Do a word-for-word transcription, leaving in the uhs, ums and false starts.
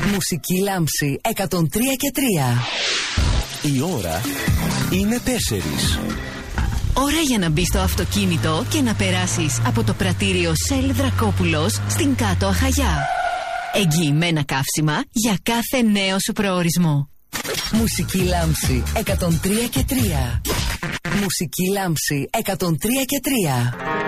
Μουσική λάμψη εκατόν τρία και τρία. Η ώρα είναι τέσσερις. Ώρα για να μπεις στο αυτοκίνητο και να περάσεις από το πρατήριο Shell Δρακόπουλος στην Κάτω Αχαγιά. Εγγυημένα καύσιμα για κάθε νέο σου προορισμό. Μουσική λάμψη εκατόν τρία και τρία. Μουσική λάμψη εκατόν τρία και τρία.